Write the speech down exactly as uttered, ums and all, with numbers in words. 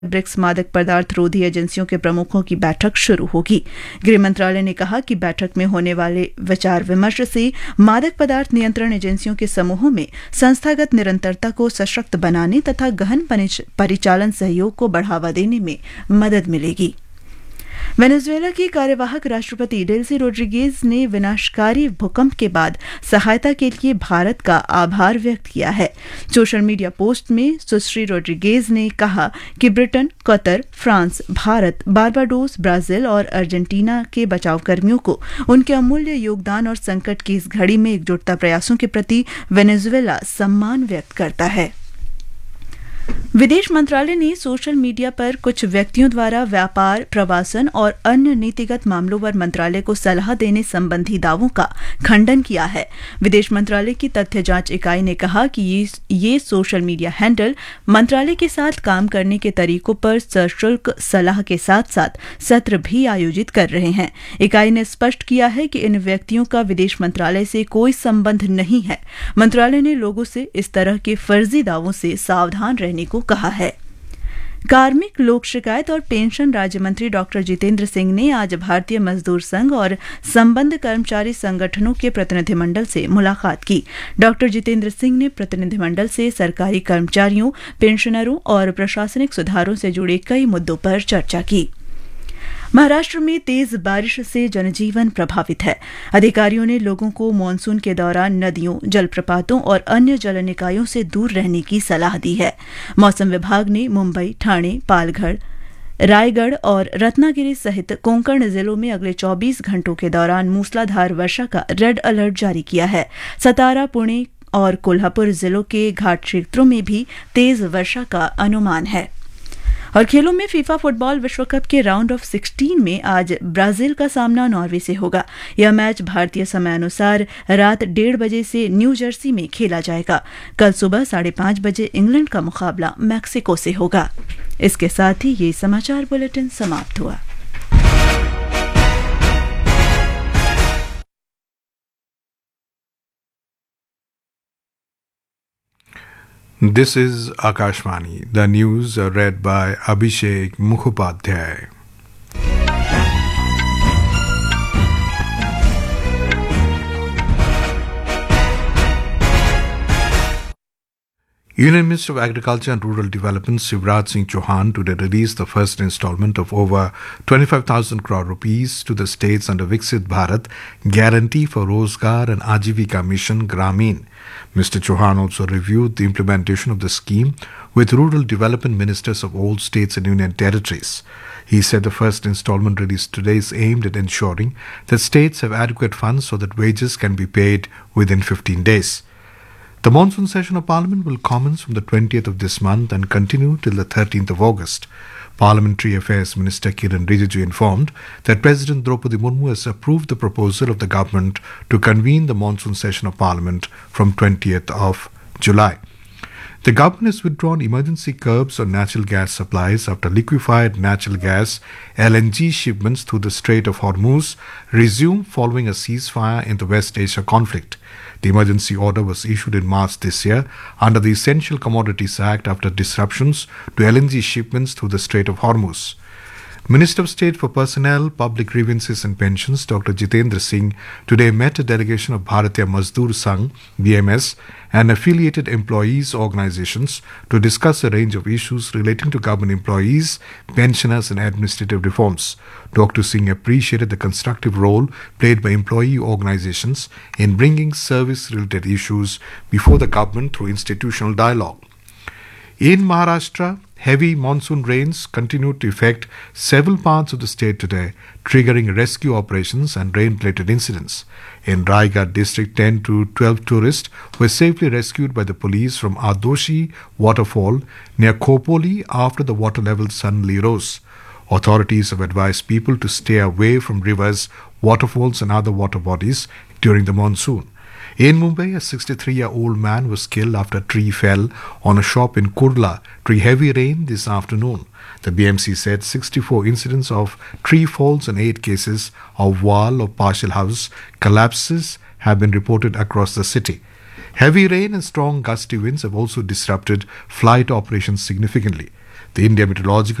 BRICS मादक पदार्थ रोधी एजेंसियों के प्रमुखों की बैठक शुरू होगी। गृह मंत्रालय ने कहा कि बैठक में होने वाले विचार विमर्श से मादक पदार्थ नियंत्रण एजेंसियों के समूहों में संस्थागत निरंतरता को सशक्त बनाने तथा गहन परिचालन सहयोग को बढ़ावा देने में मदद मिलेगी। वेनेजुएला की कार्यवाहक राष्ट्रपति डेल्सी रोड्रिगेज ने विनाशकारी भूकंप के बाद सहायता के लिए भारत का आभार व्यक्त किया है। सोशल मीडिया पोस्ट में सुश्री रोड्रिगेज ने कहा कि Britain, Qatar, France, Bharat, Barbados, Brazil और अर्जेंटीना के बचाव कर्मियों को उनके अमूल्य योगदान और संकट की इस घड़ी में एकजुटता प्रयासों के प्रति वेनेजुएला सम्मान व्यक्त करता है। विदेश मंत्रालय ने सोशल मीडिया पर कुछ व्यक्तियों द्वारा व्यापार, प्रवासन और अन्य नीतिगत मामलों पर मंत्रालय को सलाह देने संबंधी दावों का खंडन किया है। विदेश मंत्रालय की तथ्य जांच इकाई ने कहा कि ये, ये सोशल मीडिया हैंडल मंत्रालय के साथ काम करने के तरीकों पर सशुल्क सलाह के साथ साथ सत्र भी आयोजित कर रहे हैं। इकाई ने स्पष्ट किया है कि इन व्यक्तियों का विदेश मंत्रालय से कोई संबंध नहीं है। मंत्रालय ने लोगों से इस तरह के फर्जी दावों से सावधान रहने को कहा है। कार्मिक, लोक शिकायत और पेंशन राज्य मंत्री डॉक्टर जितेंद्र सिंह ने आज भारतीय मजदूर संघ और संबद्ध कर्मचारी संगठनों के प्रतिनिधिमंडल से मुलाकात की। डॉक्टर जितेंद्र सिंह ने प्रतिनिधिमंडल से सरकारी कर्मचारियों, पेंशनरों और प्रशासनिक सुधारों से जुड़े कई मुद्दों पर चर्चा की। महाराष्ट्र में तेज बारिश से जनजीवन प्रभावित है। अधिकारियों ने लोगों को मानसून के दौरान नदियों, जलप्रपातों और अन्य जल निकायों से दूर रहने की सलाह दी है। मौसम विभाग ने मुंबई, ठाणे, पालघर, रायगढ़ और रत्नागिरी सहित कोंकण जिलों में अगले चौबीस घंटों के दौरान मूसलाधार वर्षा का रेड अलर्ट जारी किया है। सतारा, पुणे और कोल्हापुर जिलों के घाट क्षेत्रों में भी तेज वर्षा का अनुमान है। और खेलों में फीफा फुटबॉल विश्व कप के राउंड ऑफ सिक्सटीन में आज ब्राजील का सामना नॉर्वे से होगा। यह मैच भारतीय समयानुसार रात डेढ़ बजे से न्यू जर्सी में खेला जाएगा। कल सुबह साढ़े पांच बजे इंग्लैंड का मुकाबला मैक्सिको से होगा। इसके साथ ही ये समाचार बुलेटिन समाप्त हुआ। This is Akashvani. The news are read by Abhishek Mukhopadhyay. Union Minister of Agriculture and Rural Development Shivraj Singh Chauhan today released the first installment of over twenty-five thousand crore rupees to the states under Viksit Bharat Guarantee for Rozgar and Ajivika Mission Gramin. Mister Chauhan also reviewed the implementation of the scheme with rural development ministers of all states and union territories. He said the first installment released today is aimed at ensuring that states have adequate funds so that wages can be paid within fifteen days. The monsoon session of Parliament will commence from the twentieth of this month and continue till the thirteenth of August. Parliamentary Affairs Minister Kiran Rijiju informed that President Draupadi Murmu has approved the proposal of the government to convene the monsoon session of Parliament from twentieth of July. The government has withdrawn emergency curbs on natural gas supplies after liquefied natural gas L N G shipments through the Strait of Hormuz resumed following a ceasefire in the West Asia conflict. The emergency order was issued in March this year under the Essential Commodities Act after disruptions to L N G shipments through the Strait of Hormuz. Minister of State for Personnel, Public Grievances and Pensions, Doctor Jitendra Singh, today met a delegation of Bharatiya Mazdoor Sangh, B M S, and affiliated employees organizations to discuss a range of issues relating to government employees, pensioners and administrative reforms. Doctor Singh appreciated the constructive role played by employee organizations in bringing service-related issues before the government through institutional dialogue. In Maharashtra, heavy monsoon rains continued to affect several parts of the state today, triggering rescue operations and rain-related incidents. In Raigad district, ten to twelve tourists were safely rescued by the police from Adoshi waterfall near Khopoli after the water level suddenly rose. Authorities have advised people to stay away from rivers, waterfalls and other water bodies during the monsoon. In Mumbai, a sixty-three-year-old man was killed after a tree fell on a shop in Kurla during heavy rain this afternoon. The B M C said sixty-four incidents of tree falls and eight cases of wall or partial house collapses have been reported across the city. Heavy rain and strong gusty winds have also disrupted flight operations significantly. The India Meteorological